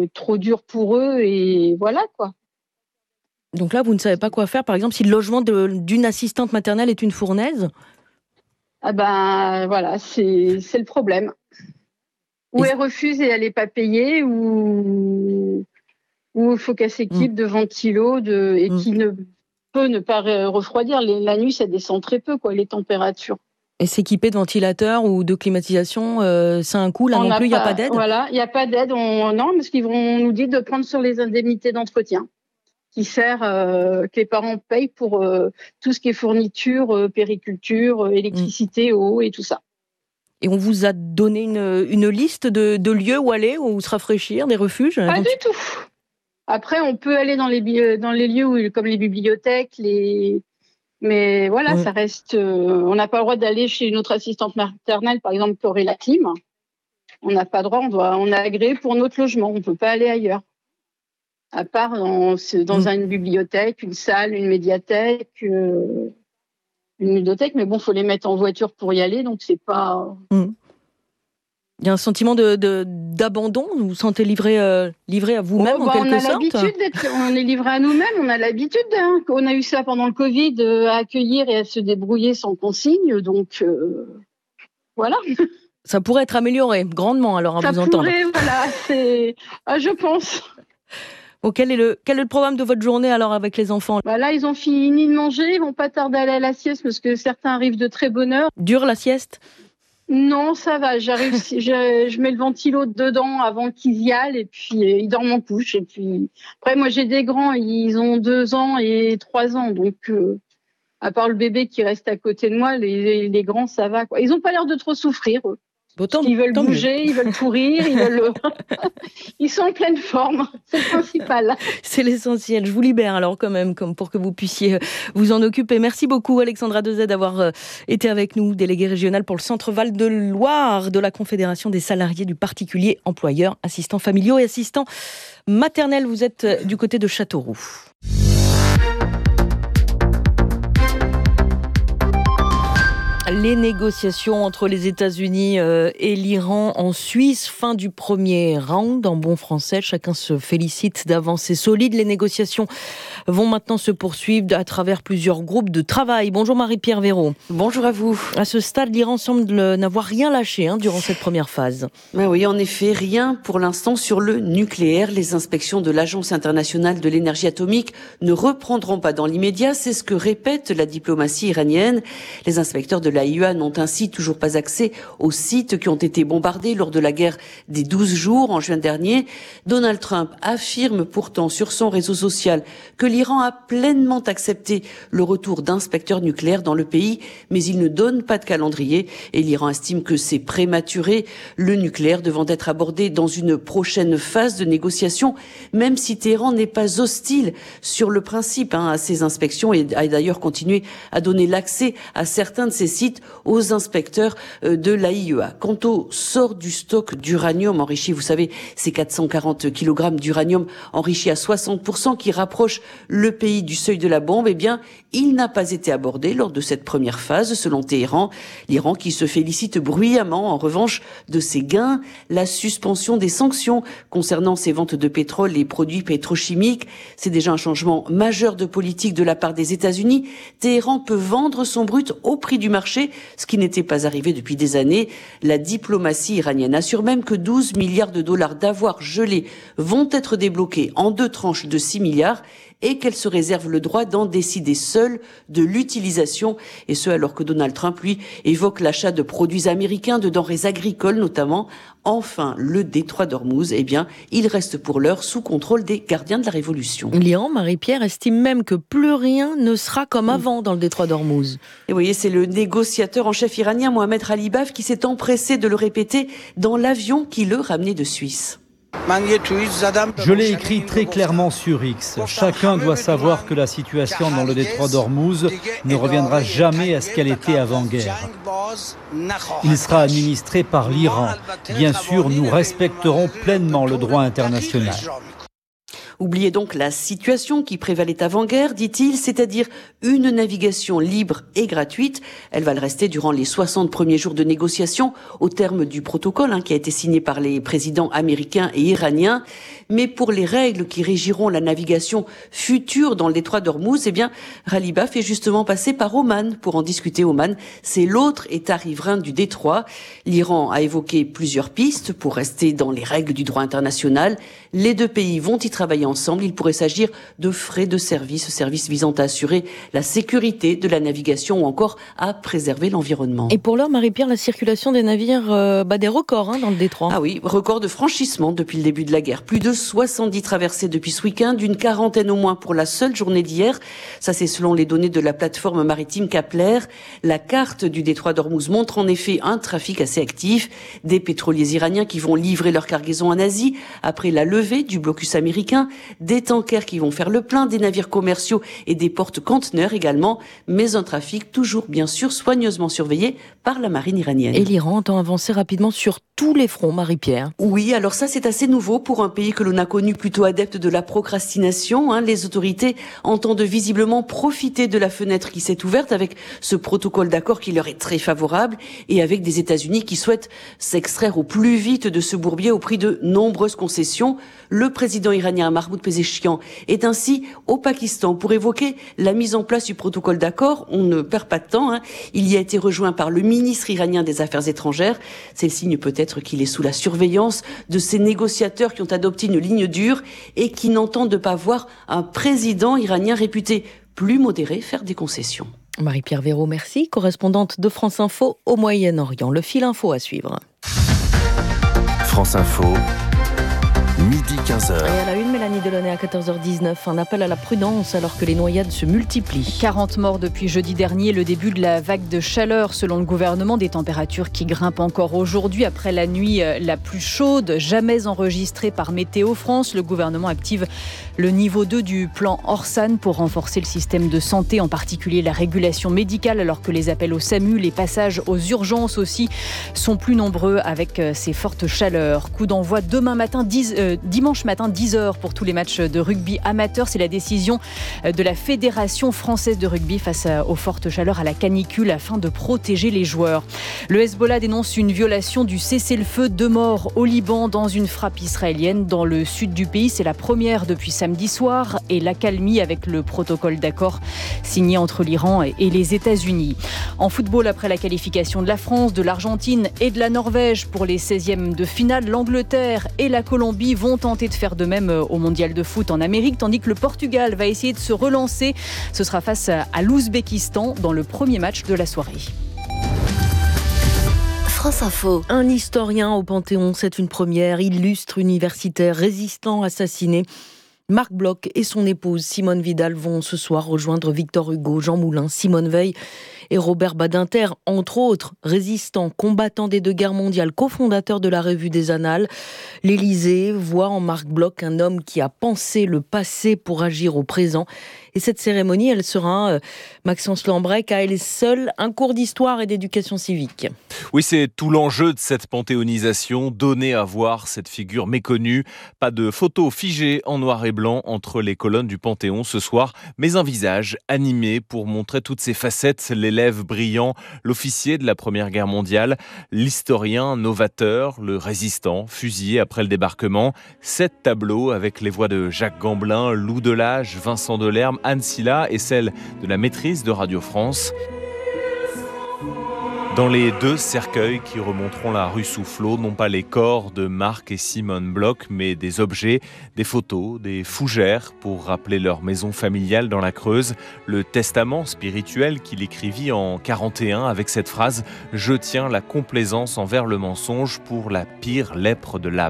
trop dur pour eux et voilà quoi. Donc là, vous ne savez pas quoi faire, par exemple, si le logement d'une assistante maternelle est une fournaise? Ah ben voilà, c'est le problème. Ou elle refuse et elle n'est pas payée, ou il faut qu'elle s'équipe de ventilo et qui ne peut ne pas refroidir. La nuit, ça descend très peu, quoi, les températures. Et s'équiper de ventilateurs ou de climatisation, c'est un coût, là non plus, il n'y a pas d'aide? Voilà, il n'y a pas d'aide. Non, parce qu'ils vont nous dire de prendre sur les indemnités d'entretien, qui sert, que les parents payent pour tout ce qui est fourniture, périculture, électricité, eau et tout ça. Et on vous a donné une liste de lieux où aller, où se rafraîchir, des refuges? Pas du tout. Après, on peut aller dans les lieux comme les bibliothèques, mais voilà, ça reste. On n'a pas le droit d'aller chez une autre assistante maternelle, par exemple, qui aurait la clim. On n'a pas le droit. On a agréé pour notre logement. On ne peut pas aller ailleurs. À part dans une bibliothèque, une salle, une médiathèque, une ludothèque. Mais bon, il faut les mettre en voiture pour y aller, donc c'est pas. Il y a un sentiment d'abandon. Vous vous sentez livré à vous-même en quelque sorte? On est livré à nous-mêmes. On a l'habitude. On a eu ça pendant le Covid, à accueillir et à se débrouiller sans consigne. Donc voilà. Ça pourrait être amélioré grandement alors à vous entendre. Ça pourrait, voilà. Je pense. Bon, quel est le programme de votre journée alors avec les enfants? Là, ils ont fini de manger. Ils vont pas tarder à aller à la sieste parce que certains arrivent de très bonne heure. Dure la sieste? Non, ça va. Je mets le ventilo dedans avant qu'ils y aillent et puis ils dorment en couche. Et puis après, moi, j'ai des grands. Ils ont 2 ans et 3 ans. Donc, à part le bébé qui reste à côté de moi, les grands, ça va, quoi. Ils n'ont pas l'air de trop souffrir, eux. Ils veulent bouger, ils veulent courir, ils sont en pleine forme. C'est le principal. C'est l'essentiel. Je vous libère alors quand même, comme pour que vous puissiez vous en occuper. Merci beaucoup Alexandra Dezet d'avoir été avec nous, déléguée régionale pour le Centre Val de Loire de la Confédération des salariés du particulier employeur, assistants familiaux et assistants maternels. Vous êtes du côté de Châteauroux. Les négociations entre les États-Unis et l'Iran en Suisse, fin du premier round. En bon français, chacun se félicite d'avancées solides. Les négociations vont maintenant se poursuivre à travers plusieurs groupes de travail. Bonjour Marie-Pierre Véraud. Bonjour à vous. À ce stade, l'Iran semble n'avoir rien lâché durant cette première phase. Ben oui, en effet, rien pour l'instant sur le nucléaire. Les inspections de l'Agence internationale de l'énergie atomique ne reprendront pas dans l'immédiat. C'est ce que répète la diplomatie iranienne. Les inspecteurs de l'AIEA n'ont ainsi toujours pas accès aux sites qui ont été bombardés lors de la guerre des 12 jours en juin dernier. Donald Trump affirme pourtant sur son réseau social que l'Iran a pleinement accepté le retour d'inspecteurs nucléaires dans le pays, mais il ne donne pas de calendrier et l'Iran estime que c'est prématuré, le nucléaire devant être abordé dans une prochaine phase de négociation, même si Téhéran n'est pas hostile sur le principe à ces inspections et a d'ailleurs continué à donner l'accès à certains de ces sites aux inspecteurs de l'AIEA. Quant au sort du stock d'uranium enrichi, vous savez, c'est 440 kg d'uranium enrichi à 60% qui rapproche le pays du seuil de la bombe, eh bien, il n'a pas été abordé lors de cette première phase, selon Téhéran. L'Iran qui se félicite bruyamment, en revanche, de ses gains, la suspension des sanctions concernant ses ventes de pétrole et produits pétrochimiques. C'est déjà un changement majeur de politique de la part des États-Unis. Téhéran peut vendre son brut au prix du marché, ce qui n'était pas arrivé depuis des années. La diplomatie iranienne assure même que 12 milliards de dollars d'avoirs gelés vont être débloqués en 2 tranches de 6 milliards et qu'elle se réserve le droit d'en décider seule de l'utilisation, et ce alors que Donald Trump, lui, évoque l'achat de produits américains, de denrées agricoles notamment. Enfin, le détroit d'Ormuz, eh bien, il reste pour l'heure sous contrôle des gardiens de la Révolution. L'Iran, Marie-Pierre, estime même que plus rien ne sera comme avant dans le détroit d'Ormuz. Et vous voyez, c'est le négociateur en chef iranien, Mohamed Khalibaf, qui s'est empressé de le répéter dans l'avion qui le ramenait de Suisse. Je l'ai écrit très clairement sur X. Chacun doit savoir que la situation dans le détroit d'Ormuz ne reviendra jamais à ce qu'elle était avant-guerre. Il sera administré par l'Iran. Bien sûr, nous respecterons pleinement le droit international. Oubliez donc la situation qui prévalait avant-guerre, dit-il, c'est-à-dire une navigation libre et gratuite. Elle va le rester durant les 60 premiers jours de négociation au terme du protocole qui a été signé par les présidents américains et iraniens. Mais pour les règles qui régiront la navigation future dans le détroit d'Ormuz, Raliba fait justement passer par Oman pour en discuter. Oman, c'est l'autre État riverain du détroit. L'Iran a évoqué plusieurs pistes pour rester dans les règles du droit international. Les deux pays vont y travailler ensemble. Il pourrait s'agir de frais de services visant à assurer la sécurité de la navigation ou encore à préserver l'environnement. Et pour l'heure, Marie-Pierre, la circulation des navires bat des records dans le détroit. Ah oui, record de franchissement depuis le début de la guerre. Plus de 70 traversées depuis ce week-end, une quarantaine au moins pour la seule journée d'hier. Ça, c'est selon les données de la plateforme maritime Kepler. La carte du détroit d'Ormuz montre en effet un trafic assez actif. Des pétroliers iraniens qui vont livrer leur cargaison en Asie après la levée du blocus américain. Des tankers qui vont faire le plein, des navires commerciaux et des porte-conteneurs également. Mais un trafic toujours, bien sûr, soigneusement surveillé par la marine iranienne. Et l'Iran entend avancer rapidement sur tous les fronts, Marie-Pierre. Oui, alors ça c'est assez nouveau pour un pays que l'on a connu plutôt adepte de la procrastination. Les autorités entendent visiblement profiter de la fenêtre qui s'est ouverte avec ce protocole d'accord qui leur est très favorable et avec des États-Unis qui souhaitent s'extraire au plus vite de ce bourbier au prix de nombreuses concessions. Le président iranien Mahmoud Pezeshkian est ainsi au Pakistan pour évoquer la mise en place du protocole d'accord. On ne perd pas de temps. Il y a été rejoint par le ministre iranien des Affaires étrangères. C'est le signe peut-être qu'il est sous la surveillance de ces négociateurs qui ont adopté une ligne dure et qui n'entendent pas voir un président iranien réputé plus modéré faire des concessions. Marie-Pierre Véraud, merci. Correspondante de France Info au Moyen-Orient. Le fil info à suivre. France Info. Midi 15h. Et à la une, Mélanie Delaunay à 14h19, un appel à la prudence alors que les noyades se multiplient. 40 morts depuis jeudi dernier, le début de la vague de chaleur selon le gouvernement, des températures qui grimpent encore aujourd'hui après la nuit la plus chaude jamais enregistrée par Météo France. Le gouvernement active le niveau 2 du plan Orsan pour renforcer le système de santé, en particulier la régulation médicale, alors que les appels au SAMU, les passages aux urgences aussi sont plus nombreux avec ces fortes chaleurs. Coup d'envoi dimanche matin 10h pour tous les matchs de rugby amateur. C'est la décision de la Fédération française de rugby face aux fortes chaleurs, à la canicule, afin de protéger les joueurs. Le Hezbollah dénonce une violation du cessez-le-feu. 2 morts au Liban dans une frappe israélienne dans le sud du pays. C'est la première depuis samedi soir et l'accalmie avec le protocole d'accord signé entre l'Iran et les États-Unis. En football, après la qualification de la France, de l'Argentine et de la Norvège pour les 16e de finale, l'Angleterre et la Colombie vont tenter de faire de même au mondial de foot en Amérique, tandis que le Portugal va essayer de se relancer. Ce sera face à l'Ouzbékistan dans le premier match de la soirée. France Info. Un historien au Panthéon, c'est une première. Illustre universitaire, résistant, assassiné. Marc Bloch et son épouse Simone Vidal vont ce soir rejoindre Victor Hugo, Jean Moulin, Simone Veil et Robert Badinter, entre autres résistants, combattants des 2 guerres mondiales, cofondateurs de la Revue des Annales. L'Élysée voit en Marc Bloch un homme qui a pensé le passé pour agir au présent. Et cette cérémonie, elle sera, Maxence Lambrec, à elle seule, un cours d'histoire et d'éducation civique. Oui, c'est tout l'enjeu de cette panthéonisation, donner à voir cette figure méconnue. Pas de photos figées en noir et blanc entre les colonnes du Panthéon ce soir, mais un visage animé pour montrer toutes ses facettes, l'élève brillant, l'officier de la Première Guerre mondiale, l'historien novateur, le résistant, fusillé après le débarquement. 7 tableaux avec les voix de Jacques Gamblin, Lou Delage, Vincent Delerme, Anne Silla et celle de la maîtrise de Radio France. Dans les 2 cercueils qui remonteront la rue Soufflot, non pas les corps de Marc et Simone Bloch, mais des objets, des photos, des fougères pour rappeler leur maison familiale dans la Creuse. Le testament spirituel qu'il écrivit en 41 avec cette phrase « Je tiens la complaisance envers le mensonge pour la pire lèpre de l'âme ».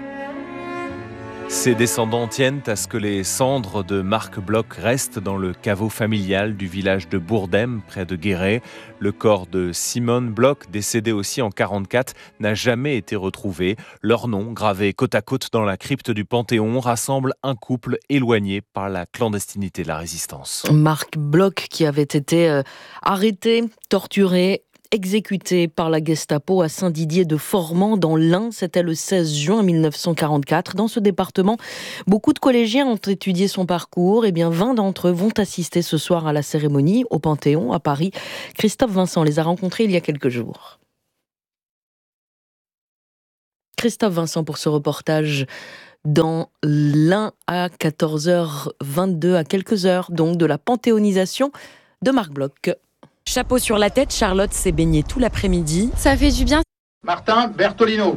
Ses descendants tiennent à ce que les cendres de Marc Bloch restent dans le caveau familial du village de Bourdem, près de Guéret. Le corps de Simone Bloch, décédée aussi en 1944, n'a jamais été retrouvé. Leur nom, gravé côte à côte dans la crypte du Panthéon, rassemble un couple éloigné par la clandestinité de la résistance. Marc Bloch qui avait été arrêté, torturé, exécuté par la Gestapo à Saint-Didier de Formans dans l'Ain. C'était le 16 juin 1944. Dans ce département, beaucoup de collégiens ont étudié son parcours. 20 d'entre eux vont assister ce soir à la cérémonie au Panthéon à Paris. Christophe Vincent les a rencontrés il y a quelques jours. Christophe Vincent pour ce reportage dans l'Ain à 14h22, à quelques heures donc de la panthéonisation de Marc Bloch. Chapeau sur la tête, Charlotte s'est baignée tout l'après-midi. Ça fait du bien. Martin Bertolino.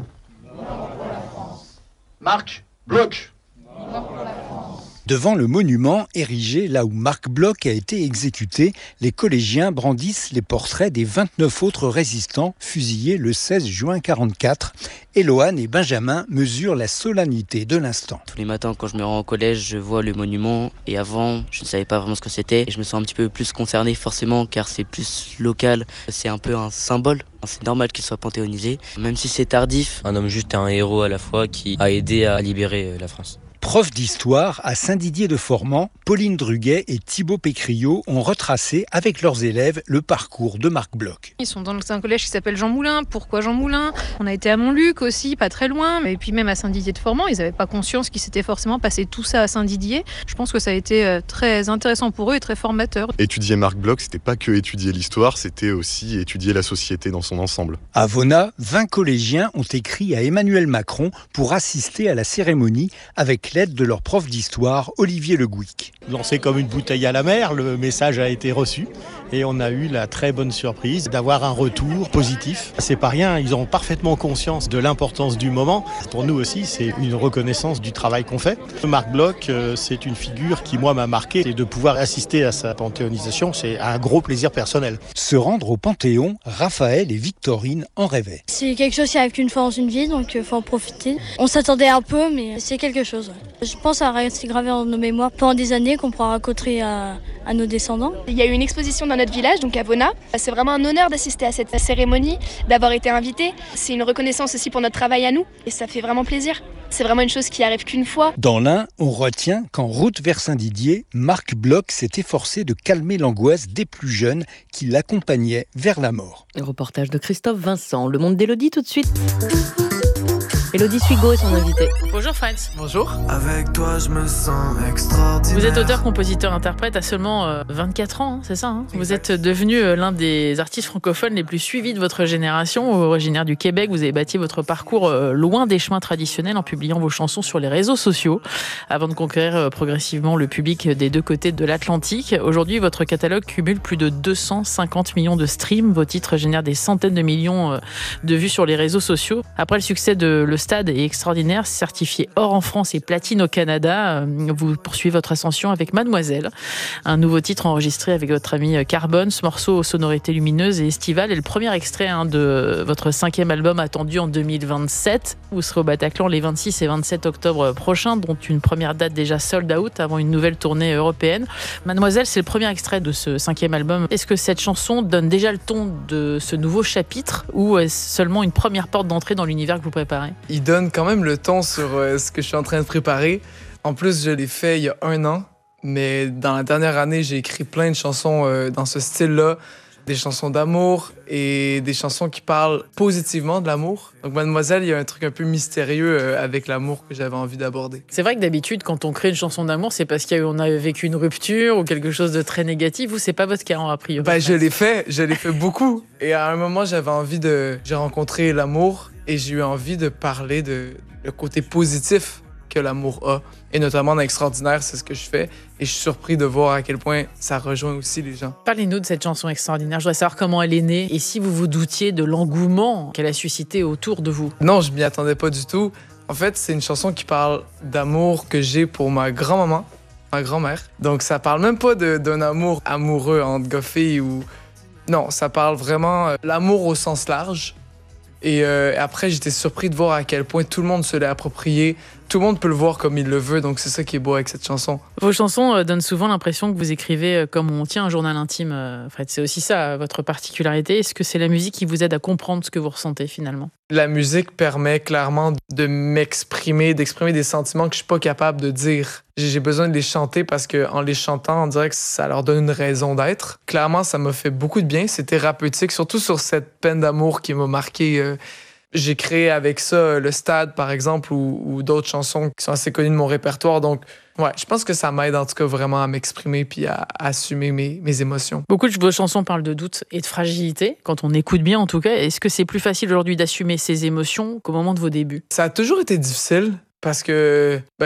Marc Bloch. Devant le monument érigé là où Marc Bloch a été exécuté, les collégiens brandissent les portraits des 29 autres résistants fusillés le 16 juin 1944. Eloane et Benjamin mesurent la solennité de l'instant. Tous les matins, quand je me rends au collège, je vois le monument. Et avant, je ne savais pas vraiment ce que c'était. Et je me sens un petit peu plus concerné forcément, car c'est plus local. C'est un peu un symbole. C'est normal qu'il soit panthéonisé, même si c'est tardif. Un homme juste et un héros à la fois qui a aidé à libérer la France. Prof d'histoire à Saint-Didier-de-Formans, Pauline Druguet et Thibaut Pécriot ont retracé avec leurs élèves le parcours de Marc Bloch. Ils sont dans un collège qui s'appelle Jean Moulin. Pourquoi Jean Moulin ? On a été à Montluc aussi, pas très loin. Et puis même à Saint-Didier-de-Formans, ils n'avaient pas conscience qu'il s'était forcément passé tout ça à Saint-Didier. Je pense que ça a été très intéressant pour eux et très formateur. Étudier Marc Bloch, c'était pas que étudier l'histoire, c'était aussi étudier la société dans son ensemble. À Vona, 20 collégiens ont écrit à Emmanuel Macron pour assister à la cérémonie avec l'aide de leur prof d'histoire, Olivier Le Gouic. Lancé comme une bouteille à la mer, le message a été reçu et on a eu la très bonne surprise d'avoir un retour positif. C'est pas rien, ils ont parfaitement conscience de l'importance du moment. Pour nous aussi, c'est une reconnaissance du travail qu'on fait. Marc Bloch, c'est une figure qui, moi, m'a marqué et de pouvoir assister à sa panthéonisation, c'est un gros plaisir personnel. Se rendre au Panthéon, Raphaël et Victorine en rêvaient. C'est quelque chose qui arrive qu'une fois dans une vie, donc il faut en profiter. On s'attendait un peu, mais c'est quelque chose. Je pense à rester gravé dans nos mémoires pendant des années qu'on pourra raconter à nos descendants. Il y a eu une exposition dans notre village, donc à Vona. C'est vraiment un honneur d'assister à cette cérémonie, d'avoir été invité. C'est une reconnaissance aussi pour notre travail à nous et ça fait vraiment plaisir. C'est vraiment une chose qui arrive qu'une fois. Dans l'Ain, on retient qu'en route vers Saint-Didier, Marc Bloch s'est efforcé de calmer l'angoisse des plus jeunes qui l'accompagnaient vers la mort. Le reportage de Christophe Vincent. Le monde d'Élodie tout de suite. Élodie Suigo est son invitée. Bonjour Fred. Bonjour. Avec toi, je me sens extraordinaire. Vous êtes auteur, compositeur, interprète à seulement 24 ans, c'est ça Vous êtes devenu l'un des artistes francophones les plus suivis de votre génération. Originaire du Québec, vous avez bâti votre parcours loin des chemins traditionnels en publiant vos chansons sur les réseaux sociaux avant de conquérir progressivement le public des deux côtés de l'Atlantique. Aujourd'hui, votre catalogue cumule plus de 250 millions de streams. Vos titres génèrent des centaines de millions de vues sur les réseaux sociaux. Après le succès de Le Stade est extraordinaire, certifié or en France et platine au Canada. Vous poursuivez votre ascension avec Mademoiselle, un nouveau titre enregistré avec votre ami Carbone. Ce morceau aux sonorités lumineuses et estivales est le premier extrait de votre 5e album attendu en 2027. Vous serez au Bataclan les 26 et 27 octobre prochains, dont une première date déjà sold out avant une nouvelle tournée européenne. Mademoiselle, c'est le premier extrait de ce 5e album. Est-ce que cette chanson donne déjà le ton de ce nouveau chapitre ou est-ce seulement une première porte d'entrée dans l'univers que vous préparez ? Il donne quand même le ton sur ce que je suis en train de préparer. En plus, je l'ai fait il y a 1 an, mais dans la dernière année, j'ai écrit plein de chansons dans ce style-là. Des chansons d'amour et des chansons qui parlent positivement de l'amour. Donc Mademoiselle, il y a un truc un peu mystérieux avec l'amour que j'avais envie d'aborder. C'est vrai que d'habitude, quand on crée une chanson d'amour, c'est parce qu'on a vécu une rupture ou quelque chose de très négatif. Vous, c'est pas votre cas, a priori. Je l'ai fait beaucoup. Et à un moment, j'avais envie j'ai rencontré l'amour et j'ai eu envie de parler de le côté positif que l'amour a. Et notamment dans Extraordinaire, c'est ce que je fais. Et je suis surpris de voir à quel point ça rejoint aussi les gens. Parlez-nous de cette chanson Extraordinaire. Je voudrais savoir comment elle est née et si vous vous doutiez de l'engouement qu'elle a suscité autour de vous. Non, je m'y attendais pas du tout. En fait, c'est une chanson qui parle d'amour que j'ai pour ma grand-maman, ma grand-mère. Donc ça parle même pas d'un amour amoureux entre gars-filles ou... Non, ça parle vraiment l'amour au sens large. Et après, j'étais surpris de voir à quel point tout le monde se l'est approprié. Tout le monde peut le voir comme il le veut, donc c'est ça qui est beau avec cette chanson. Vos chansons donnent souvent l'impression que vous écrivez comme on tient un journal intime. Fred, c'est aussi ça, votre particularité. Est-ce que c'est la musique qui vous aide à comprendre ce que vous ressentez finalement ? La musique permet clairement de m'exprimer, d'exprimer des sentiments que je suis pas capable de dire. J'ai besoin de les chanter parce qu'en les chantant, on dirait que ça leur donne une raison d'être. Clairement, ça m'a fait beaucoup de bien. C'est thérapeutique, surtout sur cette peine d'amour qui m'a marqué. J'ai créé avec ça Le Stade, par exemple, ou d'autres chansons qui sont assez connues de mon répertoire. Donc, ouais, je pense que ça m'aide en tout cas vraiment à m'exprimer puis à assumer mes émotions. Beaucoup de vos chansons parlent de doute et de fragilité, quand on écoute bien en tout cas. Est-ce que c'est plus facile aujourd'hui d'assumer ces émotions qu'au moment de vos débuts ? Ça a toujours été difficile. parce que